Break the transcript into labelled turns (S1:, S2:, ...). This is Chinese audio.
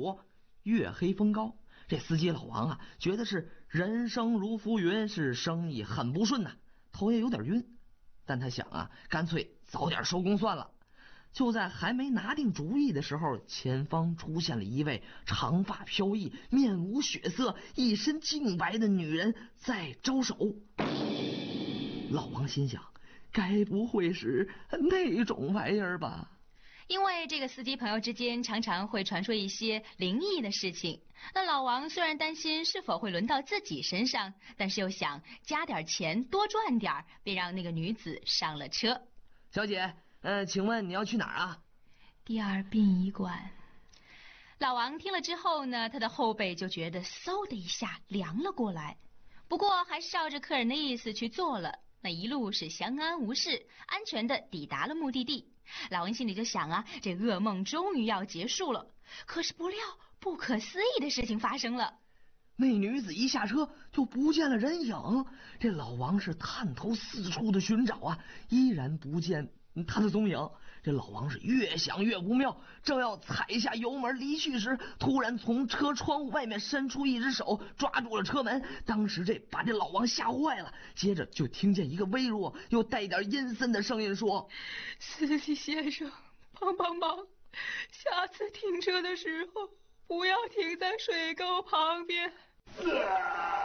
S1: 火，月黑风高。这司机老王啊，觉得是人生如浮云，是生意很不顺呐，头也有点晕。但他想啊，干脆早点收工算了。就在还没拿定主意的时候，前方出现了一位长发飘逸、面无血色、一身净白的女人在招手。老王心想，该不会是那种玩意儿吧？
S2: 因为这个司机朋友之间常常会传说一些灵异的事情，那老王虽然担心是否会轮到自己身上，但是又想加点钱多赚点，便让那个女子上了车。
S1: 小姐，请问你要去哪儿啊？
S2: 第二殡仪馆。老王听了之后呢，他的后背就觉得嗖的一下凉了过来，不过还是照着客人的意思去做了。那一路是相安无事，安全的抵达了目的地。老王心里就想啊，这噩梦终于要结束了。可是不料不可思议的事情发生了，
S1: 那女子一下车就不见了人影。这老王是探头四处的寻找啊，依然不见他的踪影。这老王是越想越不妙，正要踩下油门离去时，突然从车窗户外面伸出一只手抓住了车门。当时把这老王吓坏了，接着就听见一个微弱又带点阴森的声音说：
S3: 司机先生，帮帮忙，下次停车的时候不要停在水沟旁边。